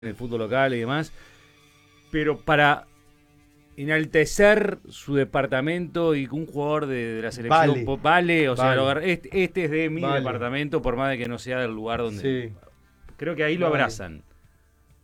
en el fútbol local y demás, pero para enaltecer su departamento y que un jugador de la selección vale, o sea, este es de mi departamento, por más de que no sea del lugar donde... Sí. Creo que ahí lo abrazan.